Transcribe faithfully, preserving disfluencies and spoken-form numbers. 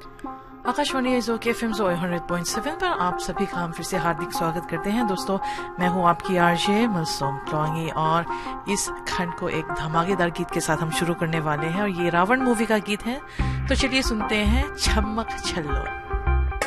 आकाशवाणी के F am hundred point seven पर आप सभी का हम फिर से हार्दिक स्वागत करते हैं। दोस्तों, मैं हूं आपकी आरजे मलसोम क्लॉन्गी और इस खंड को एक धमाकेदार गीत के साथ हम शुरू करने वाले हैं और ये रावण मूवी का गीत है। तो चलिए सुनते हैं छम्मक छल्लो।